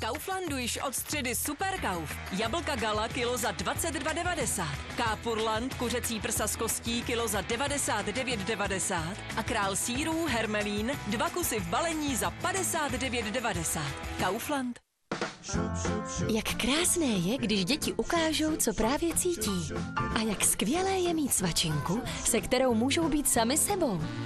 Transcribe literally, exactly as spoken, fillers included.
Kauflandu již od středy Superkauf. Jablka Gala kilo za dvacet dva devadesát. Kápurland kuřecí prsa z kostí kilo za devadesát devět devadesát. A král sýrů Hermelín dva kusy v balení za padesát devět devadesát. Kaufland. Jak krásné je, když děti ukážou, co právě cítí. A jak skvělé je mít svačinku, se kterou můžou být sami sebou.